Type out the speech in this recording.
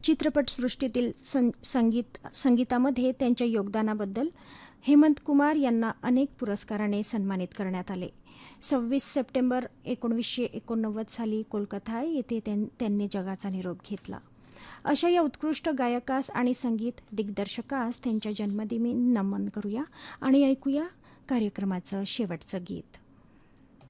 चित्रपटसृष्टीतील संगीतामध्ये त्यांच्या योगदानाबद्दल हेमंत कुमार यांना अनेक पुरस्काराने सन्मानित करण्यात आले. 26 सप्टेंबर 1989 साली कोलकाता येथे त्यांनी जगाचा निरोप घेतला. अशा या उत्कृष्ट गायकास आणि संगीत दिग्दर्शकास त्यांच्या जन्मदिनी नमन करूया आणि ऐकूया कार्यक्रमाचं शेवटचं गीत.